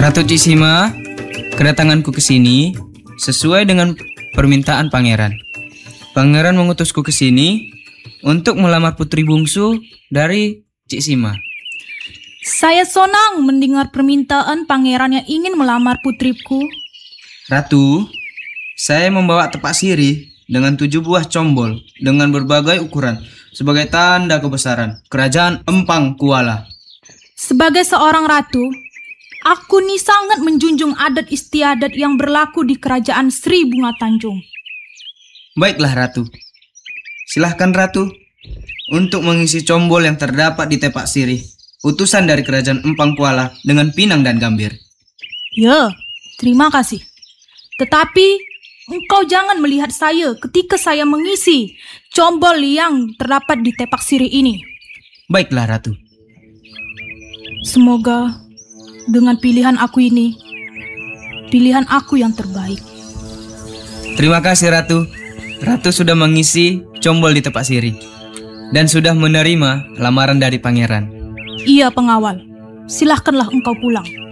Ratu Cisima, kedatanganku ke sini sesuai dengan permintaan pangeran. Pangeran mengutusku ke sini untuk melamar putri bungsu dari Cisima. Saya senang mendengar permintaan pangeran yang ingin melamar putriku. Ratu, saya membawa tepak sirih dengan 7 buah combol dengan berbagai ukuran sebagai tanda kebesaran kerajaan Empang Kuala. Sebagai seorang ratu, aku nih sangat menjunjung adat istiadat yang berlaku di kerajaan Sri Bunga Tanjung. Baiklah Ratu, silahkan Ratu untuk mengisi combol yang terdapat di tepak sirih utusan dari kerajaan Empang Kuala dengan pinang dan gambir. Ya, terima kasih. Tetapi engkau jangan melihat saya ketika saya mengisi combol yang terdapat di tepak sirih ini. Baiklah Ratu. Semoga dengan pilihan aku ini, pilihan aku yang terbaik. Terima kasih Ratu. Ratu sudah mengisi combol di tepak sirih dan sudah menerima lamaran dari pangeran. Iya pengawal, silahkanlah engkau pulang.